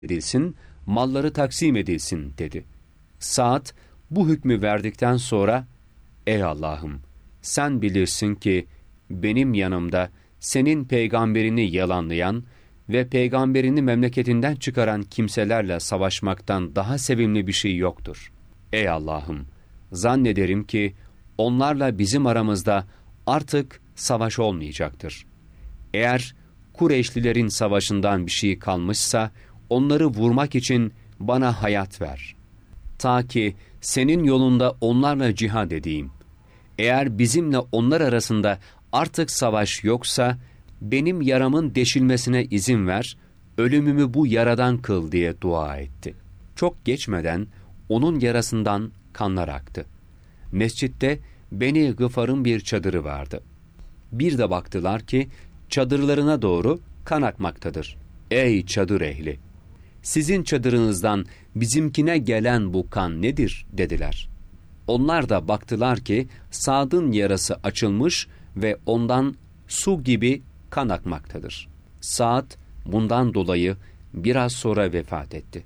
edilsin, malları taksim edilsin dedi. Sa'd bu hükmü verdikten sonra, ey Allah'ım, sen bilirsin ki benim yanımda senin peygamberini yalanlayan ve peygamberini memleketinden çıkaran kimselerle savaşmaktan daha sevimli bir şey yoktur. Ey Allah'ım, zannederim ki onlarla bizim aramızda artık savaş olmayacaktır. Eğer Kureyşlilerin savaşından bir şey kalmışsa onları vurmak için bana hayat ver. Ta ki senin yolunda onlarla cihad edeyim. Eğer bizimle onlar arasında artık savaş yoksa benim yaramın deşilmesine izin ver, ölümümü bu yaradan kıl diye dua etti. Çok geçmeden onun yarasından kanlar aktı. Mescitte Beni Gıfar'ın bir çadırı vardı. Bir de baktılar ki çadırlarına doğru kan akmaktadır. Ey çadır ehli! Sizin çadırınızdan bizimkine gelen bu kan nedir? Dediler. Onlar da baktılar ki Sa'd'ın yarası açılmış ve ondan su gibi kan akmaktadır. Sa'd bundan dolayı biraz sonra vefat etti.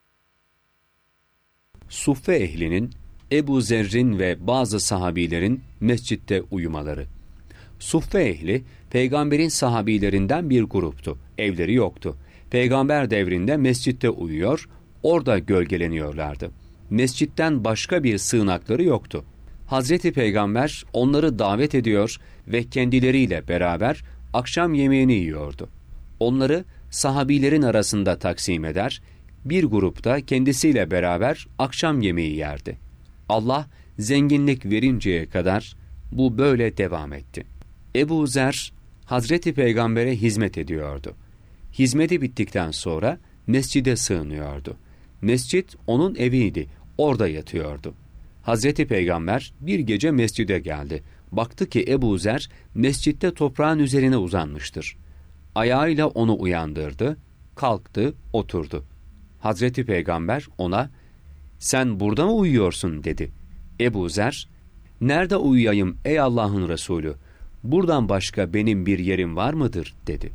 Suffe ehlinin, Ebu Zerr'in ve bazı sahabilerin mescitte uyumaları. Suffe ehli, peygamberin sahabilerinden bir gruptu. Evleri yoktu. Peygamber devrinde mescitte uyuyor, orada gölgeleniyorlardı. Mescitten başka bir sığınakları yoktu. Hazreti Peygamber onları davet ediyor ve kendileriyle beraber akşam yemeğini yiyordu. Onları sahabilerin arasında taksim eder, bir grupta kendisiyle beraber akşam yemeği yerdi. Allah zenginlik verinceye kadar bu böyle devam etti. Ebu Zer, Hazreti Peygamber'e hizmet ediyordu. Hizmeti bittikten sonra mescide sığınıyordu. Mescit onun eviydi, orada yatıyordu. Hazreti Peygamber bir gece mescide geldi. Baktı ki Ebu Zer mescitte toprağın üzerine uzanmıştır. Ayağıyla onu uyandırdı, kalktı, oturdu. Hazreti Peygamber ona, sen burada mı uyuyorsun dedi. Ebu Zer, nerede uyuyayım ey Allah'ın Resulü, buradan başka benim bir yerim var mıdır dedi.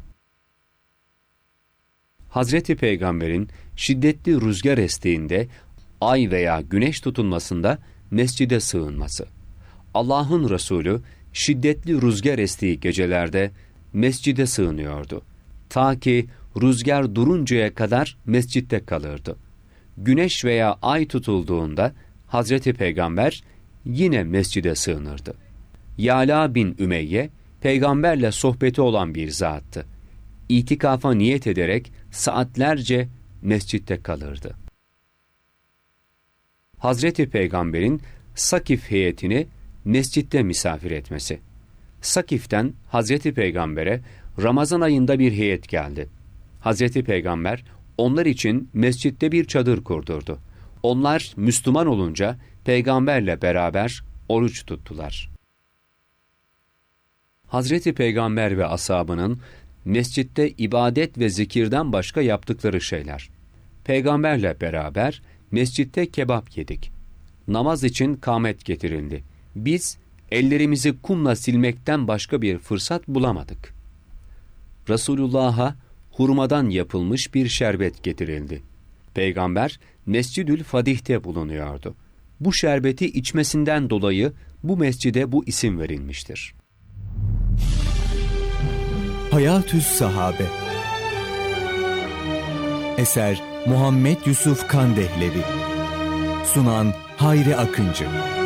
Hazreti Peygamber'in şiddetli rüzgar estiğinde, ay veya güneş tutulmasında mescide sığınması. Allah'ın Resulü şiddetli rüzgar estiği gecelerde mescide sığınıyordu. Ta ki rüzgar duruncaya kadar mescitte kalırdı. Güneş veya ay tutulduğunda Hazreti Peygamber yine mescide sığınırdı. Yala bin Ümeyye, peygamberle sohbeti olan bir zattı. İtikafa niyet ederek saatlerce mescitte kalırdı. Hazreti Peygamber'in Sakif heyetini mescitte misafir etmesi. Sakif'ten Hazreti Peygamber'e Ramazan ayında bir heyet geldi. Hazreti Peygamber onlar için mescitte bir çadır kurdurdu. Onlar Müslüman olunca peygamberle beraber oruç tuttular. Hazreti Peygamber ve ashabının mescitte ibadet ve zikirden başka yaptıkları şeyler. Peygamberle beraber mescitte kebap yedik. Namaz için kâmet getirildi. Biz ellerimizi kumla silmekten başka bir fırsat bulamadık. Resulullah'a hurmadan yapılmış bir şerbet getirildi. Peygamber Mescidül Fadih'te bulunuyordu. Bu şerbeti içmesinden dolayı bu mescide bu isim verilmiştir. Hayatü's Sahabe. Eser Muhammed Yusuf Kandehlevi. Sunan Hayri Akıncı.